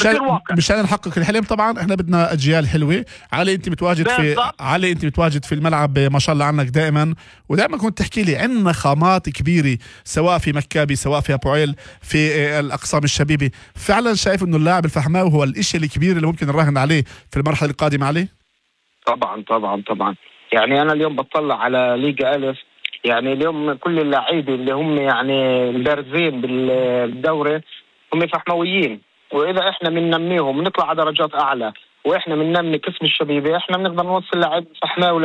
مشان نحقق الحلم. طبعا احنا بدنا اجيال حلوه. علي انت متواجد في الملعب ما شاء الله عنك دائما، ودائما كنت تحكي لي عندنا خامات كبيره سواء في مكابي سواء في ابو عيل في الاقسام الشبيبه. فعلا شايف انه اللاعب الفحماوي هو الاشي الكبير اللي ممكن نراهن عليه في المرحله القادمه عليه؟ طبعا يعني انا اليوم بطلع على ليغا الف، يعني اليوم كل اللاعبين اللي هم يعني البارزين بالدوري هم فحمويين، واذا احنا بننميهم ونطلع على درجات اعلى واحنا بننمي قسم الشبيبه احنا بنقدر نوصل لاعب فحماوي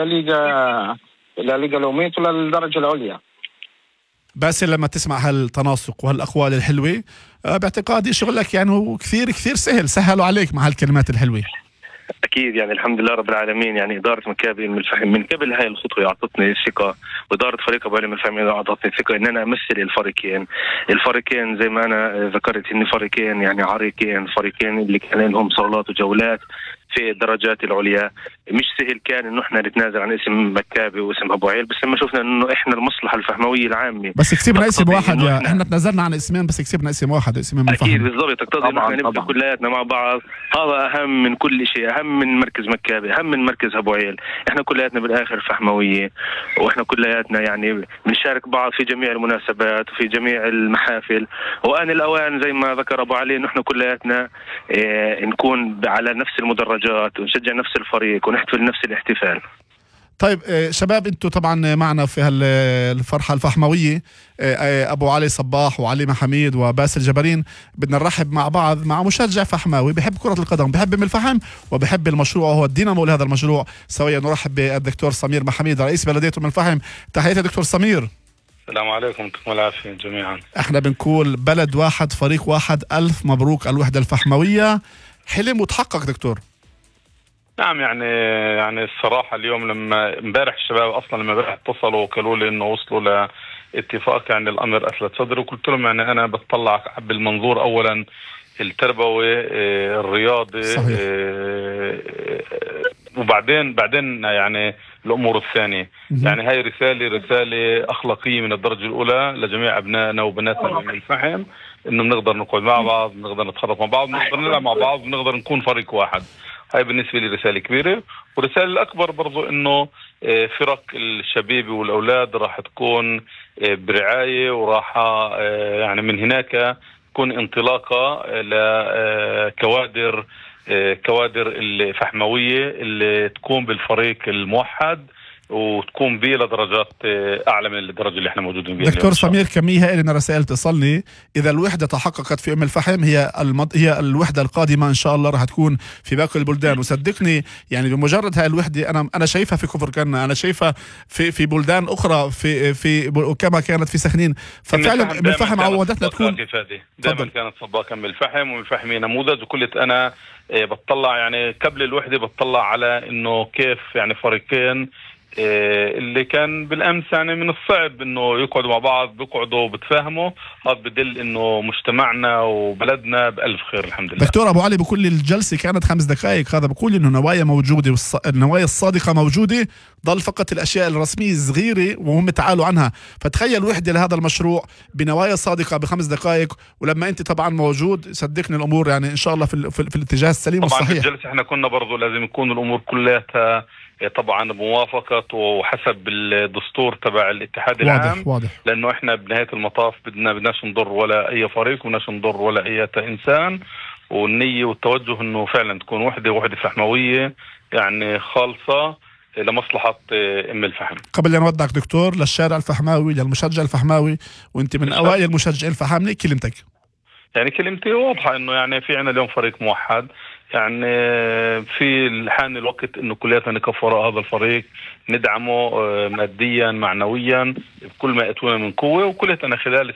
لليغا لوميت وللدرجه العليا. بس لما تسمع هالتناسق وهالاقوال الحلوه باعتقادي شغلك يعني هو كثير كثير سهلوا عليك مع هالكلمات الحلوه. اكيد يعني الحمد لله رب العالمين. يعني اداره مكابي من الفحم من قبل هاي الخطوه اعطتني الثقه، واداره فريق ابو علي من الفحم اعطتني الثقه ان انا امثل الفريقين زي ما انا ذكرت ان فريقين يعني عريقين، فريقين اللي كان لهم صولات وجولات في الدرجات العليا. مش سهل كان انه احنا نتنازل عن اسم مكابي واسم ابو عيل، بس لما شفنا انه احنا المصلحه الفهمويه العامه بس كسبنا اسم واحد. احنا تنازلنا عن اسمين بس كسبنا اسم واحد، اسمين من اكيد بالضبط. تقتضي انه احنا نبدا كلياتنا مع بعض. هذا اهم من كل شيء، اهم من مركز مكابي، اهم من مركز ابو عيل. احنا كلياتنا بالاخر فهمويه، واحنا كلياتنا يعني بنشارك بعض في جميع المناسبات وفي جميع المحافل. وان الاوان زي ما ذكر ابو علي انه احنا كلياتنا نكون على نفس المدرجات ونشجع نفس الفريق ونحتفل نفس الاحتفال. طيب شباب انتم طبعا معنا في الفرحه الفحمويه، ابو علي صباح وعلي محميد وباسل جبرين. بدنا نرحب مع بعض مع مشجع فحماوي بحب كره القدم، بحب ام الفحم وبحب المشروع وهو الدينامو لهذا المشروع. سويا نرحب بالدكتور سمير محميد رئيس بلديه ام الفحم. تحياتي دكتور سمير. السلام عليكم، يعطيكم العافيه جميعا. احنا بنقول بلد واحد فريق واحد، الف مبروك الوحده الفحمويه. حلم وتحقق دكتور. نعم يعني الصراحه اليوم لما امبارح الشباب اصلا لما امبارح اتصلوا وقالوا لي انه وصلوا لاتفاق يعني الامر اسلت صدري، وقلت لهم يعني انا بتطلع بالمنظور اولا التربوي الرياضي صحيح. وبعدين يعني الامور الثانيه. يعني هاي رساله اخلاقيه من الدرجه الاولى لجميع ابنائنا وبناتنا من الفحم، انه بنقدر نقعد مع بعض، بنقدر نتخرج مع بعض، بنقدر نلعب مع بعض، بنقدر نكون فريق واحد. هاي بالنسبة لي رسالة كبيرة. ورسالة الأكبر برضو إنه فرق الشبيبة والأولاد راح تكون برعاية، وراح يعني من هناك تكون انطلاقة لكوادر الفحموية اللي تكون بالفريق الموحد وتكون بيه لدرجات اعلى من الدرجه اللي احنا موجودين بيها. دكتور سمير كمية هائله من الرسائل تصلني. اذا الوحده تحققت في ام الفحم هي الوحده القادمه ان شاء الله راح تكون في باقي البلدان. وصدقني يعني بمجرد هاي الوحده انا شايفها في كفر كنا، انا شايفها في بلدان اخرى في كما كانت في سخنين. ففعلا ام الفحم عودتنا تكون دائما كانت سباقا بالفحم، والفحم نموذج. وكلت انا بتطلع يعني قبل الوحده بتطلع على انه كيف يعني فريقين اللي كان بالامس يعني من الصعب انه يقعدوا مع بعض، بيقعدوا وبتفاهموا. هذا بدل انه مجتمعنا وبلدنا بألف خير الحمد لله. دكتور ابو علي بكل الجلسه كانت 5 دقائق، هذا بقول انه نوايا موجوده والنوايا الصادقه موجوده، ضل فقط الاشياء الرسميه الصغيره وهم تعالوا عنها. فتخيل وحده لهذا المشروع بنوايا صادقه ب5 دقائق، ولما انت طبعا موجود صدقني الامور يعني ان شاء الله في الاتجاه السليم والصحيح. طبعا في الجلسه احنا كنا برضو لازم يكون الامور كلها طبعا بموافقة وحسب الدستور تبع الاتحاد العام. واضح. لأنه إحنا بنهاية المطاف بدناش نضر ولا أي فريق، بدناش نضر ولا أي إنسان. والنية والتوجه إنه فعلا تكون وحدة فحموية يعني خالصة لمصلحة أم الفحم. قبل أن نودعك دكتور للشارع الفحماوي للمشجع الفحماوي، وأنت من أوائل المشجعين الفحامنة، كلمتك؟ يعني كلمتي واضحة إنه يعني في عنا اليوم فريق موحد، يعني في حان الوقت انه كلياتنا نقف وراء هذا الفريق، ندعمه ماديا معنويا بكل ما ياتونا من قوه. وكلياتنا خلال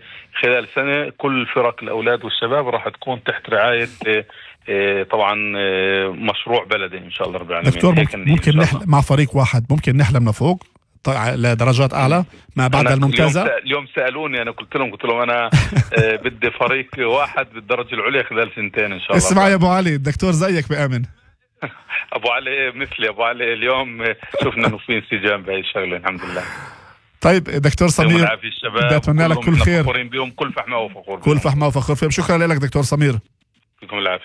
السنه كل فرق الاولاد والشباب راح تكون تحت رعايه طبعا مشروع بلدي ان شاء الله رب العالمين. دكتور ممكن نحلم مع فريق واحد، ممكن نحلم لفوق لدرجات اعلى ما بعد الممتازه. اليوم سالوني، انا قلت لهم انا بدي فريق واحد بالدرجه العليا خلال 2 ان شاء الله. اسمع يا ابو علي، الدكتور زيك بامن. ابو علي مثلي ابو علي، اليوم شفنا انه في انسجام بهي الشغله الحمد لله. طيب دكتور سمير بدي اتمنى لك كل خير. فخورين بهم، كل فحماوي فخور، كل فحماوي فخور فيهم. شكرا لك دكتور سمير. يعطيكم العافيه.